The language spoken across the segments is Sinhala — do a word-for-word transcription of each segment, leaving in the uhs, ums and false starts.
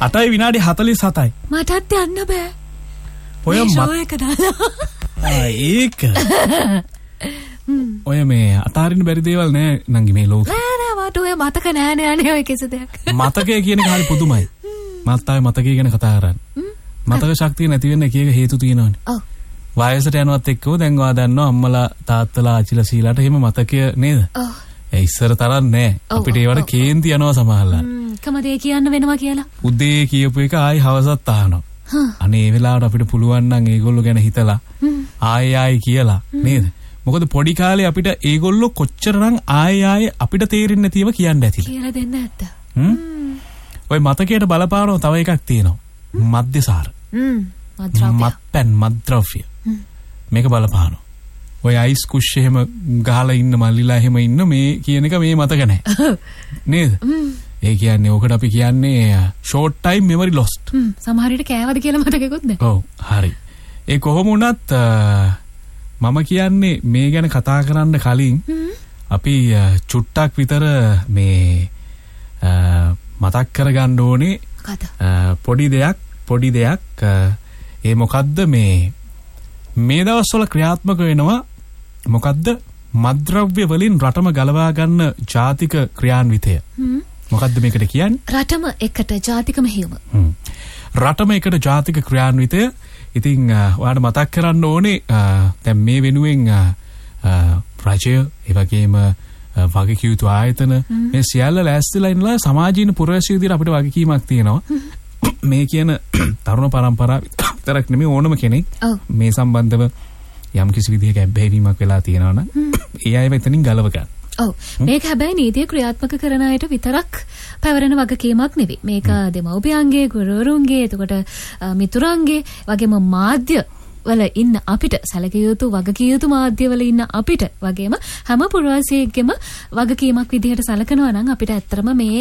අටයි විනාඩි හතළිස් හතයි. මටත් යන්න බෑ. ඔය ෂෝ එක දාලා. ආ ඒක. ඔය මේ අතාරින්න බැරි දේවල් නෑ නංගි මේ ලෝකේ. නෑ නෑ මට ඔය මතක නෑනේ අනේ ඔය කිසි දෙයක්. මතකය කියන එක හරි පුදුමයි. මත් ආයේ මතකය ගැන කතා කරන්නේ. මතක ශක්තිය නැති වෙන්න එක එක හේතු තියෙනවනේ. ඔව්. වයසට යනවත් එක්කව දැන් ඔයා දන්නවා අම්මලා තාත්තලා ආච්චිලා සීලාට එහෙම මතකය නේද? ඔව්. ඒ ඉස්සර තරම් නෑ. අපිට ඒවට කේන්ති යනවා සමහරලා. හ්ම්. කමදේ කියන්න වෙනවා කියලා. උදේ කියපු එක ආයි හවසත් අහනවා. අනේ ඒ වෙලාවට අපිට පුළුවන් නම් ඒගොල්ලෝ ගැන හිතලා ආයෙ ආයෙ කියලා නේද? මොකද පොඩි කාලේ අපිට ඒගොල්ලෝ කොච්චරනම් ආයෙ ආයෙ අපිට තේරෙන්නේ නැතිව කියන්න ඇතිද? කියලා දෙන්න නැත්ත. හ්ම්. ඔය මතකයට බලපානව තව එකක් තියෙනවා. මද්යසාර. හ්ම්. මද්ද්‍රව්‍ය. මත්පැන් මද්ද්‍රව්‍ය. මේක බලපානවා. ඔය අයිස් කුෂ් එහෙම ගහලා ඉන්න මල්ලිලා එහෙම ඉන්න මේ කියන එක මේ මතක නැහැ. නේද? ඒ කියන්නේ ඕකට අපි කියන්නේ short time memory lost. හ්ම්. සමහර විට කෑවද කියලා මතකෙකුත් නැහැ. ඔව් හරි. ඒ කොහොම වුණත් මම කියන්නේ මේ ගැන කතා කරන්න කලින් අපි චුට්ටක් විතර මේ මතක් කරගන්න ඕනේ පොඩි දෙයක් පොඩි දෙයක් ඒ මොකද්ද මේ මේ දවස්වල ක්‍රියාත්මක වෙනවා මොකද්ද මද්ද්‍රව්‍ය වලින් රටම ගලවා ගන්න ජාතික ක්‍රියාන්විතය. මොකද්ද මේකට කියන්නේ? රටම එකට ජාතික මෙහෙයුම. රටම එකට ජාතික ක්‍රියාන්විතය. ඉතින් ඔයාලට මතක් කරන්න ඕනේ දැන් මේ වෙනුවෙන් රජය ඒ වගේම වගකීම් යුතු ආයතන මේ සියල්ල ලෑස්තිලා ඉන්නලා සමාජීය පුරවැසියෝ විදිහට අපිට වගකීමක් තියෙනවා. මේ කියන තරුණ පරම්පරාව විතරක් නෙමෙයි ඕනම කෙනෙක් මේ සම්බන්ධව යම් කිසි විදිහක ඇබ්බැහිවීමක් වෙලා තියෙනවා නම් ඒ අය වෙතනින් ගලව ගන්න. ඔව් මේක හැබැයි නීතිය ක්‍රියාත්මක කරන අයට විතරක් පැවරෙන වගකීමක් නෙවෙයි. මේක දෙමව්පියන්ගේ, ගුරුවරුන්ගේ, එතකොට මිතුරන්ගේ වගේම මාධ්‍ය වල ඉන්න අපිට සැලකිය යුතු වගකිය යුතු මාධ්‍ය වල ඉන්න අපිට වගේම හැම පුරවැසියෙක්ගේම වගකීමක් විදිහට සැලකනවා නම් අපිට ඇත්තටම මේ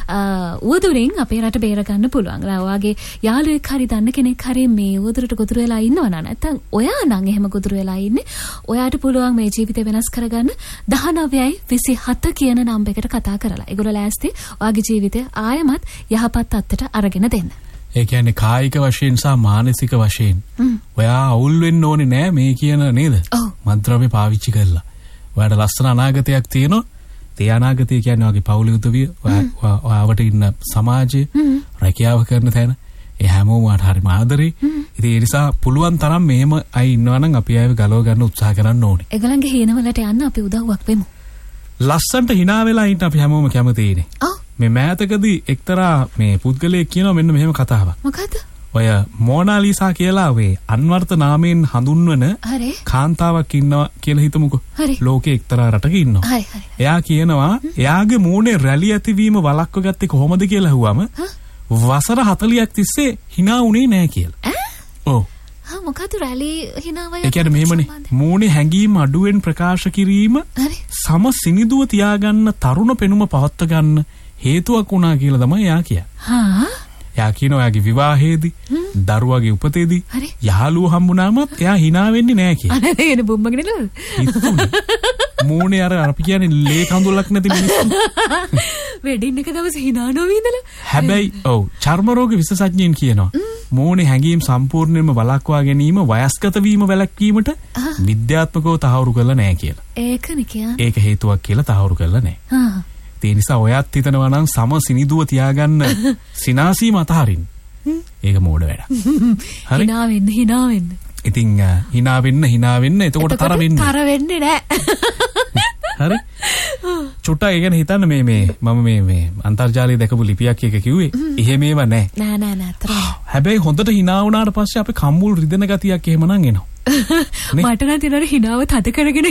උවදුරින් අපේ රට බේර ගන්න පුළුවන්. ඔයාගේ යාළුවෙක් හරි දන්න කෙනෙක් හරි මේ උවදුරට ගොදුරු වෙලා ඉන්නවා නම් නැත්නම් ඔයා නම් එහෙම ගොදුරු වෙලා ඉන්නේ ඔයාට පුළුවන් මේ ජීවිතය වෙනස් කරගන්න දහනවයයි විසිහත කියන නම්බරයකට කතා කරලා. ඒගොල්ලෝ ලෑස්ති ඔයාගේ ජීවිතය ආයමත් යහපත් අත්තට අරගෙන දෙන්න. ඒ කියන්නේ කායික වශයෙන් සහ මානසික වශයෙන් ඔයා අවුල් වෙන්න ඕනේ නෑ මේ කියන නේද? මන්ත්‍රාවේ පාවිච්චි කරලා. ඔයාට ලස්සන අනාගතයක් තියෙනවා. ඒ අනාගතය කියන්නේ ඔයාගේ පවුලේ උදවිය, ඔයාවට ඉන්න සමාජය, රැකියාව කරන තැන, ඒ හැමෝම වාට හරිම ආදරේ. ඉතින් ඒ නිසා පුළුවන් තරම් මෙහෙම අය ඉන්නවා නම් අපි ආයෙ ගලව ගන්න උත්සාහ කරන්න ඕනේ. ඒගොල්ලන්ගේ හේනවලට යන්න අපි උදව්වක් වෙමු. ලස්සන්ට hina වෙලා ඉන්න අපි හැමෝම කැමතියිනේ. ඔව්. මේ මෑතකදී එක්තරා මේ පුද්ගලයෙක් කියනවා මෙන්න මෙහෙම කතාවක්. මොකද්ද? ඔය මොනාලිසා කියලා වේ අන්වර්ථ නාමයෙන් හඳුන්වන කාන්තාවක් ඉන්නවා කියලා හිතමුකෝ. ලෝකේ එක්තරා රටක ඉන්නවා. එයා කියනවා එයාගේ මූණේ රැලි ඇතිවීම වළක්ව ගත්තේ කොහොමද කියලා අහුවම වසර හතළියක් තිස්සේ hina වුණේ නැහැ කියලා. ඔව්. හා මොකද රැලි hina වය? ඒ කියන්නේ මෙහෙමනේ මූණේ හැංගීම් අඩුවෙන් ප්‍රකාශ කිරීම සම සිනිදුව තියාගන්න තරුණ පෙනුම පවත්ව ගන්න හේතුවක් වුණා කියලා තමයි එයා කියන්නේ. හා එයා කියනවා එයාගේ විවාහයේදී දරුවාගේ උපතේදී යහළුවෝ හම්බුනාමත් එයා hina වෙන්නේ නැහැ කියලා. අනේ එනේ බොම්මගෙන නේද? මූණේ අර අපි කියන්නේ ලේ කඳුලක් නැති මිනිස්සු. වෙඩින් එක දවස් hina නොවී ඉඳලා. හැබැයි ඔව් චර්ම රෝග විශේෂඥයින් කියනවා මූණේ හැංගීම් සම්පූර්ණයෙන්ම වළක්වා ගැනීම වයස්ගත වීම වැළැක්වීමට විද්‍යාත්මකව තහවුරු කරලා නැහැ කියලා. ඒකනේ කියන්නේ. ඒක හේතුවක් කියලා තහවුරු කරලා නැහැ. හා ඒ නිසා ඔයත් හිතනවා නම් සම සිනිදුව තියාගන්න සිනාසීම අතහරින්න. ඒක මෝඩ වැඩක්. හරි. hina වෙන්න hina වෙන්න. ඉතින් hina වෙන්න hina වෙන්න එතකොට තර වෙන්න. තර වෙන්නේ නැහැ. හරි. චුට්ටක් ඒ ගැන හිතන්න මේ මේ මම මේ මේ අන්තර්ජාලයේ දැකපු ලිපියක් එක කිව්වේ. එහෙම ඒවා නැහැ. නෑ නෑ නෑ අතර. හැබැයි හොඳට hina වුණාට පස්සේ අපි කම්මුල් රිදෙන ගතියක් එහෙමනම් එනවා. මට නම් තියෙනවා hinaව තද කරගෙන.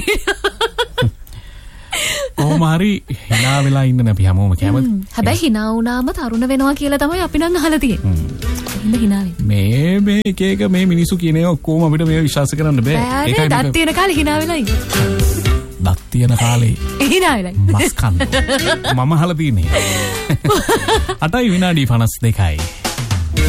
කොහොම හරි hina වෙලා ඉන්න අපි හැමෝම කැමති. හැබැයි hina වුණාම තරුණ වෙනවා කියලා තමයි අපි නම් අහලා තියෙන්නේ. හින්දා hina වෙන්නේ. මේ මේ එක එක මේ මිනිස්සු කියන ඒවා ඔක්කොම අපිට මේ විශ්වාස කරන්න බෑ. ඒකයි දත් තියෙන කාලේ hina වෙලා ඉන්නේ. දත් තියෙන කාලේ hina වෙලා. මස් කන්න. මම අහලා තියෙන්නේ. අටයි විනාඩි පනස් දෙකයි.